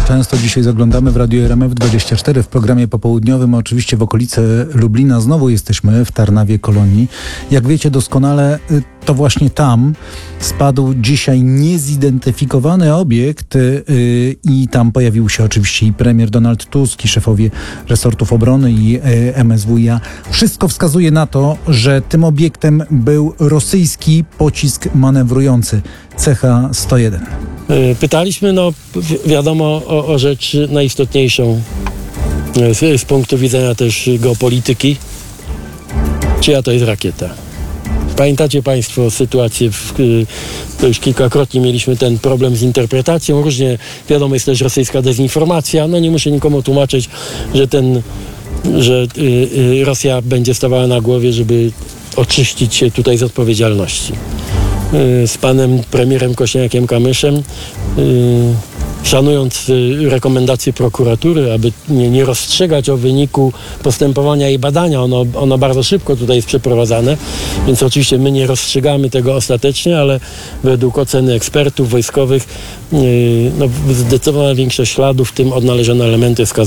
Często dzisiaj zaglądamy w Radio RMF24 w programie popołudniowym. Oczywiście w okolicy Lublina znowu jesteśmy w Tarnawie Kolonii. Jak wiecie doskonale, to właśnie tam spadł dzisiaj niezidentyfikowany obiekt i tam pojawił się oczywiście i premier Donald Tusk, i szefowie resortów obrony i MSWiA. Wszystko wskazuje na to, że tym obiektem był rosyjski pocisk manewrujący CH-101. Pytaliśmy, wiadomo o rzecz najistotniejszą z punktu widzenia też geopolityki. Czyja to jest rakieta? Pamiętacie Państwo sytuację, to już kilkakrotnie mieliśmy ten problem z interpretacją. Różnie, wiadomo, jest też rosyjska dezinformacja. Nie muszę nikomu tłumaczyć, że Rosja będzie stawała na głowie, żeby oczyścić się tutaj z odpowiedzialności. Z panem premierem Kosiniakiem-Kamyszem, szanując rekomendacje prokuratury, aby nie rozstrzygać o wyniku postępowania i badania, ono bardzo szybko tutaj jest przeprowadzane, więc oczywiście my nie rozstrzygamy tego ostatecznie, ale według oceny ekspertów wojskowych zdecydowana większość śladów, w tym odnalezione elementy wskazują